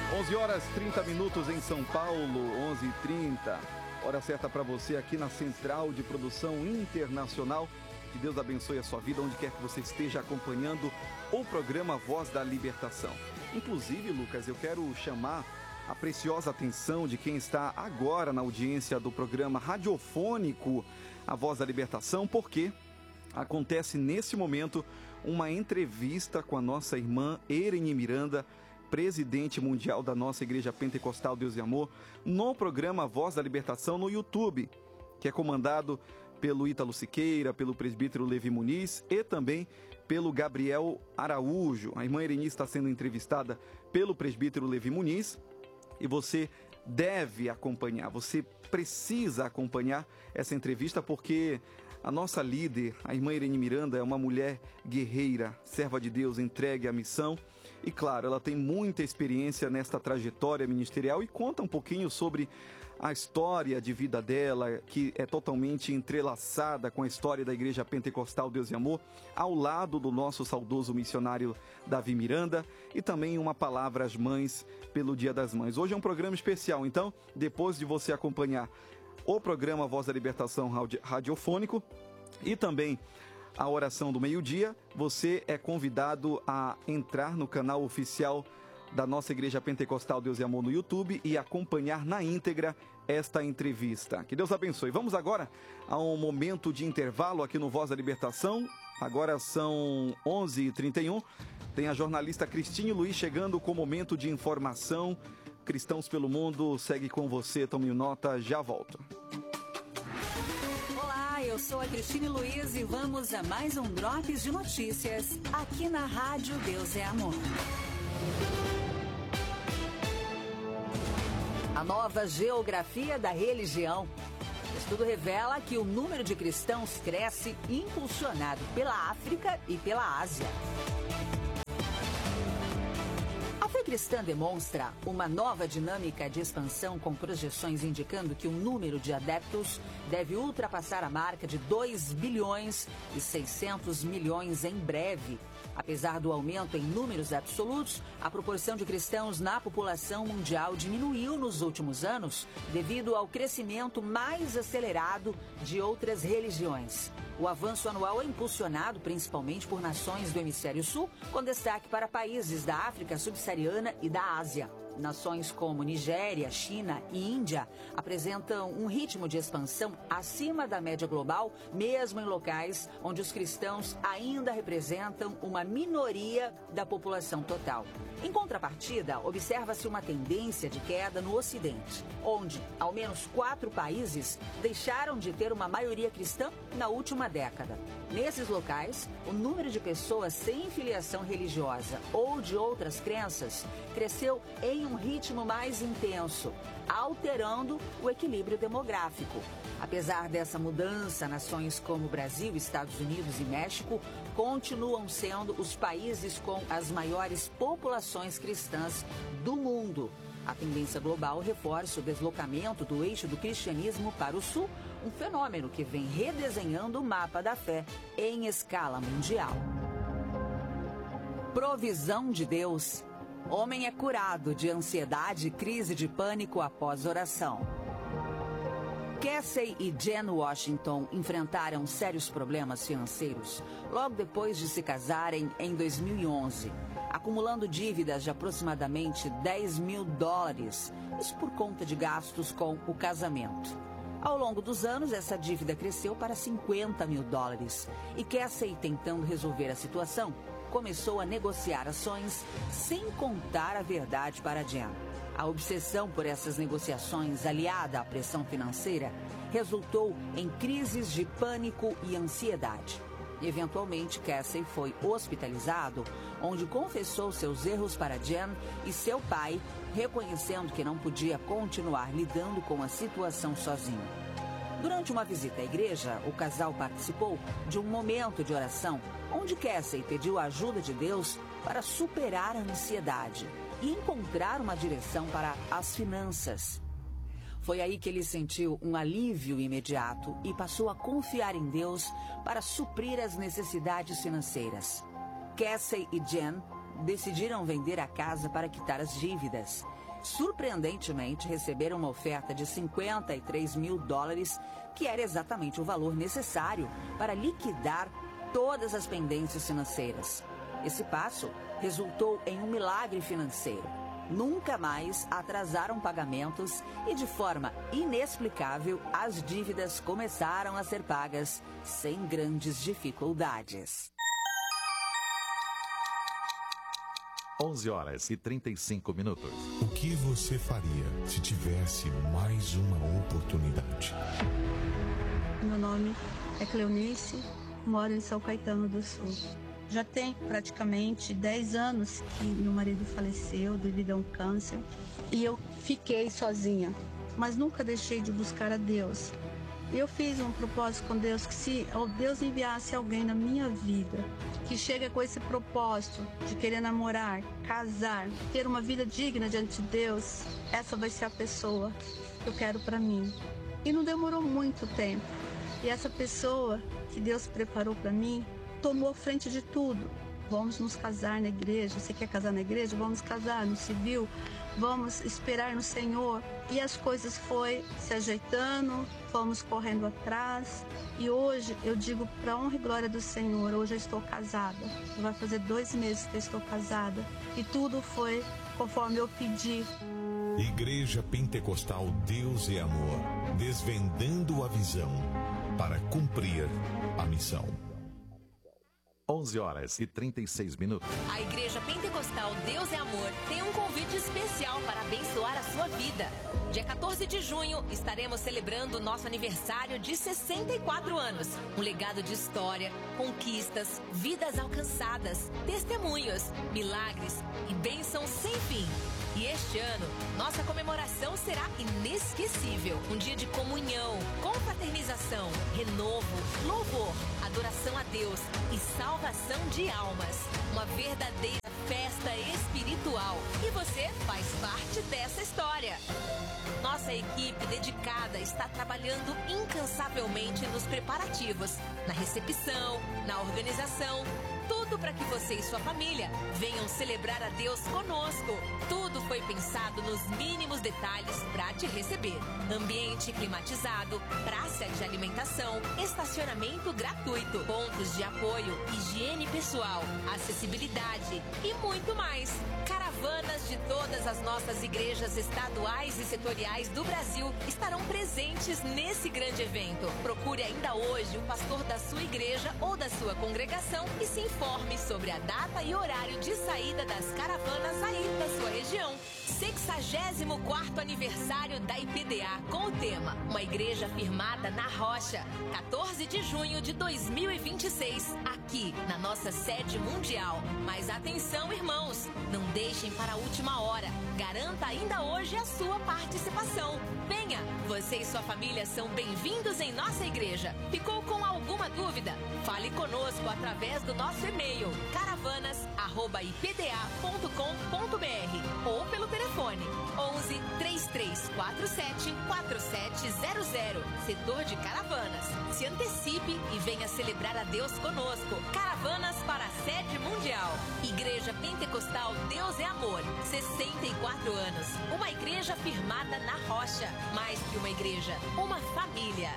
11 horas 30 minutos em São Paulo, 11h30. Hora certa para você aqui na Central de Produção Internacional. Que Deus abençoe a sua vida, onde quer que você esteja acompanhando o programa Voz da Libertação. Inclusive, Lucas, eu quero chamar a preciosa atenção de quem está agora na audiência do programa radiofônico A Voz da Libertação, porque acontece nesse momento uma entrevista com a nossa irmã Ereni Miranda, presidente mundial da nossa Igreja Pentecostal Deus e Amor, no programa Voz da Libertação no YouTube, que é comandado pelo Ítalo Siqueira, pelo presbítero Levi Muniz e também pelo Gabriel Araújo. A irmã Ereni está sendo entrevistada pelo presbítero Levi Muniz e você deve acompanhar, você precisa acompanhar essa entrevista, porque a nossa líder, a irmã Ereni Miranda, é uma mulher guerreira, serva de Deus, entregue à missão. E claro, ela tem muita experiência nesta trajetória ministerial e conta um pouquinho sobre a história de vida dela, que é totalmente entrelaçada com a história da Igreja Pentecostal Deus e Amor, ao lado do nosso saudoso missionário Davi Miranda, e também uma palavra às mães pelo Dia das Mães. Hoje é um programa especial, então, depois de você acompanhar o programa Voz da Libertação radiofônico e também a oração do meio-dia, você é convidado a entrar no canal oficial da nossa Igreja Pentecostal Deus e Amor no YouTube e acompanhar na íntegra esta entrevista. Que Deus abençoe. Vamos agora a um momento de intervalo aqui no Voz da Libertação. Agora são 11h31. Tem a jornalista Cristine Luiz chegando com o momento de informação. Cristãos pelo Mundo segue com você. Tome nota, já volto. Olá, eu sou a Cristine Luiz e vamos a mais um Drops de Notícias aqui na Rádio Deus é Amor. A nova geografia da religião. O estudo revela que o número de cristãos cresce impulsionado pela África e pela Ásia. A fé cristã demonstra uma nova dinâmica de expansão, com projeções indicando que o número de adeptos deve ultrapassar a marca de 2 bilhões e 600 milhões em breve. Apesar do aumento em números absolutos, a proporção de cristãos na população mundial diminuiu nos últimos anos devido ao crescimento mais acelerado de outras religiões. O avanço anual é impulsionado principalmente por nações do Hemisfério Sul, com destaque para países da África subsaariana e da Ásia. Nações como Nigéria, China e Índia apresentam um ritmo de expansão acima da média global, mesmo em locais onde os cristãos ainda representam uma minoria da população total. Em contrapartida, observa-se uma tendência de queda no Ocidente, onde ao menos 4 países deixaram de ter uma maioria cristã na última década. Nesses locais, o número de pessoas sem filiação religiosa ou de outras crenças cresceu em um ritmo mais intenso, alterando o equilíbrio demográfico. Apesar dessa mudança, nações como Brasil, Estados Unidos e México continuam sendo os países com as maiores populações cristãs do mundo. A tendência global reforça o deslocamento do eixo do cristianismo para o sul, um fenômeno que vem redesenhando o mapa da fé em escala mundial. Provisão de Deus. Homem é curado de ansiedade e crise de pânico após oração. Casey e Jen Washington enfrentaram sérios problemas financeiros logo depois de se casarem em 2011, acumulando dívidas de aproximadamente $10 mil, isso por conta de gastos com o casamento. Ao longo dos anos, essa dívida cresceu para $50 mil e Casey, tentando resolver a situação, começou a negociar ações sem contar a verdade para Jen. A obsessão por essas negociações, aliada à pressão financeira, resultou em crises de pânico e ansiedade. Eventualmente, Casey foi hospitalizado, onde confessou seus erros para Jen e seu pai, reconhecendo que não podia continuar lidando com a situação sozinho. Durante uma visita à igreja, o casal participou de um momento de oração, onde Casey pediu a ajuda de Deus para superar a ansiedade e encontrar uma direção para as finanças. Foi aí que ele sentiu um alívio imediato e passou a confiar em Deus para suprir as necessidades financeiras. Casey e Jen decidiram vender a casa para quitar as dívidas. Surpreendentemente, receberam uma oferta de $53 mil, que era exatamente o valor necessário para liquidar todas as pendências financeiras. Esse passo resultou em um milagre financeiro. Nunca mais atrasaram pagamentos e, de forma inexplicável, as dívidas começaram a ser pagas sem grandes dificuldades. 11h35. O que você faria se tivesse mais uma oportunidade? Meu nome é Cleonice, moro em São Caetano do Sul. Já tem praticamente 10 anos que meu marido faleceu devido a um câncer e eu fiquei sozinha, mas nunca deixei de buscar a Deus. Eu fiz um propósito com Deus que se Deus enviasse alguém na minha vida que chega com esse propósito de querer namorar, casar, ter uma vida digna diante de Deus, essa vai ser a pessoa que eu quero para mim. E não demorou muito tempo. E essa pessoa que Deus preparou para mim tomou frente de tudo. Vamos nos casar na igreja. Você quer casar na igreja? Vamos casar no civil. Vamos esperar no Senhor. E as coisas foi se ajeitando, fomos correndo atrás. E hoje eu digo para honra e glória do Senhor, hoje eu estou casada. Vai fazer 2 meses que eu estou casada. E tudo foi conforme eu pedi. Igreja Pentecostal Deus é Amor, desvendando a visão para cumprir a missão. 11h36. A Igreja Pentecostal Deus é Amor tem um convite especial para abençoar a sua vida. Dia 14 de junho, estaremos celebrando nosso aniversário de 64 anos. Um legado de história, conquistas, vidas alcançadas, testemunhos, milagres e bênçãos sem fim. E este ano, nossa comemoração será inesquecível. Um dia de comunhão, confraternização, renovo, louvor, adoração a Deus e salvação de almas. Uma verdadeira festa espiritual. E você faz parte dessa história. Nossa equipe dedicada está trabalhando incansavelmente nos preparativos, na recepção, na organização. Tudo para que você e sua família venham celebrar a Deus conosco. Tudo foi pensado nos mínimos detalhes para te receber. Ambiente climatizado, praça de alimentação, estacionamento gratuito, pontos de apoio, higiene pessoal, acessibilidade e muito mais. Caravanas de todas as nossas igrejas estaduais e setoriais do Brasil estarão presentes nesse grande evento. Procure ainda hoje o pastor da sua igreja ou da sua congregação e se informe sobre a data e horário de saída das caravanas aí da sua região. 64º aniversário da IPDA com o tema Uma Igreja Firmada na Rocha, 14 de junho de 2026, aqui na nossa sede mundial. Mas atenção, irmãos, não deixem para a última hora. Garanta ainda hoje a sua participação. Venha, você e sua família são bem-vindos em nossa igreja. Ficou com alguma dúvida? Fale conosco através do nosso e-mail caravanas@ipda.com.br ou pelo telefone 11 3347 4700, setor de Caravanas. Se antecipe e venha celebrar a Deus conosco. Caravanas para a sede mundial. Igreja Pentecostal Deus é Amor, 64 anos. Uma igreja firmada na rocha. Mais que uma igreja, uma família.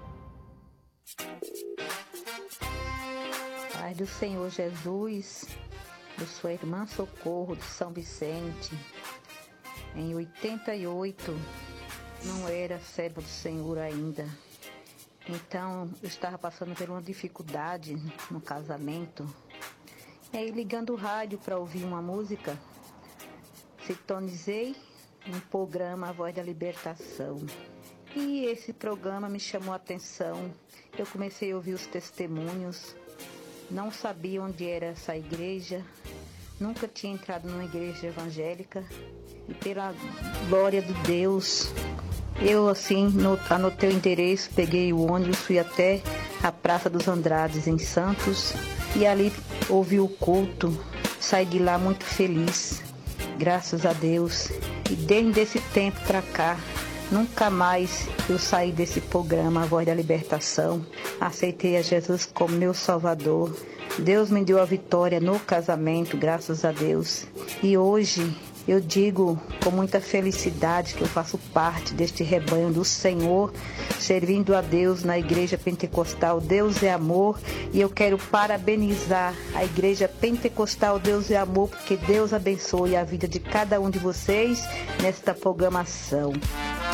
Pai do Senhor Jesus, eu sou a irmã Socorro de São Vicente. Em 88, não era serva do Senhor ainda. Então, eu estava passando por uma dificuldade no casamento. E aí, ligando o rádio para ouvir uma música, sintonizei um programa A Voz da Libertação. E esse programa me chamou a atenção. Eu comecei a ouvir os testemunhos. Não sabia onde era essa igreja. Nunca tinha entrado numa igreja evangélica. E pela glória de Deus, eu assim anotei o endereço, peguei o ônibus, fui até a Praça dos Andrades em Santos. E ali ouvi o culto. Saí de lá muito feliz. Graças a Deus. E desde esse tempo para cá, nunca mais eu saí desse programa A Voz da Libertação. Aceitei a Jesus como meu Salvador. Deus me deu a vitória no casamento, graças a Deus. E hoje eu digo com muita felicidade que eu faço parte deste rebanho do Senhor, servindo a Deus na Igreja Pentecostal Deus é Amor. E eu quero parabenizar a Igreja Pentecostal Deus é Amor, porque Deus abençoe a vida de cada um de vocês nesta programação.